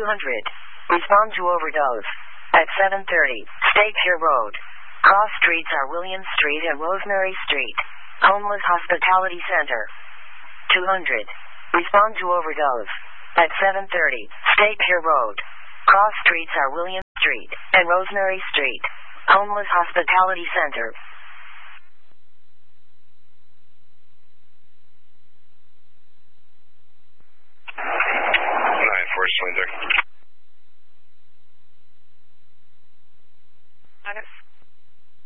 Respond to overdose. At 7:30, stay Pier Road. Cross streets are William Street and Rosemary Street. Homeless Hospitality Center. 200. Respond to overdose. At 7:30, stay Pier Road. Cross streets are William Street and Rosemary Street. Homeless Hospitality Center. 9-4, Slender.